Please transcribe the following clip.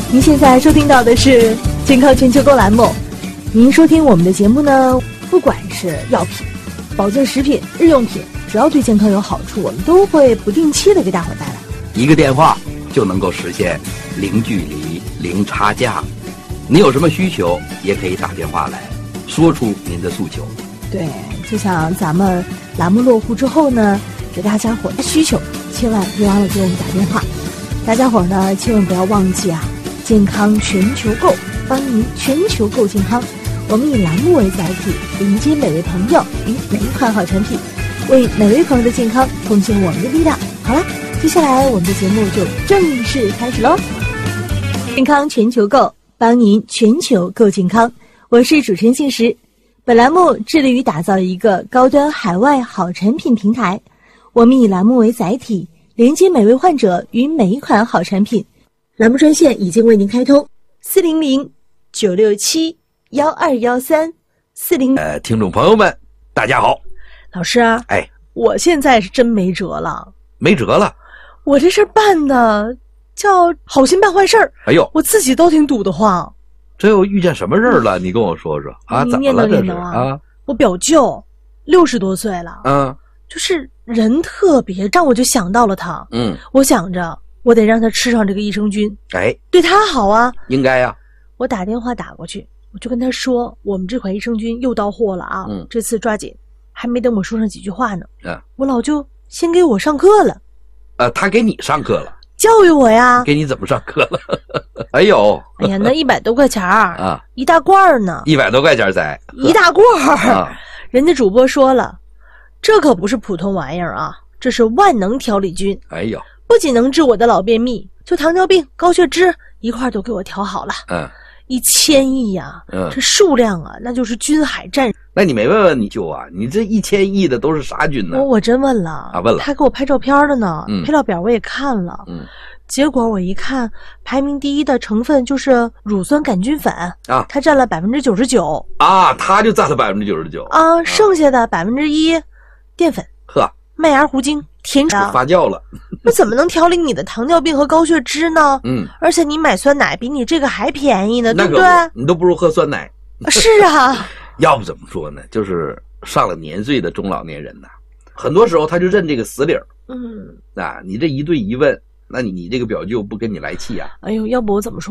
您现在收听到的是健康全球购栏目。您收听我们的节目呢，不管是药品、保健食品、日用品，只要对健康有好处，我们都会不定期的给大伙带来。 一个电话就能够实现零距离、零差价。你有什么需求，也可以打电话来，说出您的诉求。 对，就像咱们栏目落户之后呢，给大家伙的需求，千万别忘了给我们打电话。大家伙呢，千万不要忘记啊，健康全球购，帮您全球购健康。我们以栏目为载体，迎接每位朋友与每一款好产品，为每位朋友的健康贡献我们的力量。好了，接下来我们的节目就正式开始喽！健康全球购，帮您全球购健康。我是主持人信实。本栏目致力于打造一个高端海外好产品平台，我们以栏目为载体，连接每位患者与每一款好产品。栏目专线已经为您开通，400-967-1213，40。 听众朋友们，大家好。 老师啊，我现在是真没辙了。 没辙了？ 我这事儿办的叫好心办坏事儿。 哎呦， 我自己都挺堵得慌。 这又遇见什么事儿了？你跟我说说啊？怎么了这是啊？ 我表舅60多岁了，就是人特别，让我就想到了他。我想着我得让他吃上这个益生菌，对他好啊。 应该呀。 我打电话打过去，我就跟他说，我们这款益生菌又到货了啊，这次抓紧。还没等我说上几句话呢，我老舅先给我上课了。 他给你上课了？ 教育我呀。 给你怎么上课了？哎呦， 哎呀，那100多块钱啊，一大罐呢。 100多块钱才一大罐人家主播说了，这可不是普通玩意儿啊，这是万能调理菌。 哎呦， 不仅能治我的老便秘，就糖尿病、高血脂一块都给我调好了。1000亿呀，这数量啊，那就是军海战。 那你没问问你舅啊？你这1000亿的都是啥菌呢？ 我真问了问了， 他给我拍照片的呢，配料表我也看了。结果我一看，排名第一的成分就是乳酸杆菌粉啊，它占了99% 啊，它就占了99% 啊，剩下的1%淀粉、麦芽糊精、甜发酵了。 那怎么能调理你的糖尿病和高血脂呢？而且你买酸奶比你这个还便宜呢，对不对？ 你都不如喝酸奶。 是啊。 要不怎么说呢？就是上了年岁的中老年人呐，很多时候他就认这个死理儿。你这一对一问，那你这个表舅不跟你来气啊？ 哎呦，要不我怎么说？